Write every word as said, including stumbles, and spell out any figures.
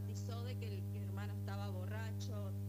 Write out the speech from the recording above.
enfatizó de que el, que el hermano estaba borracho,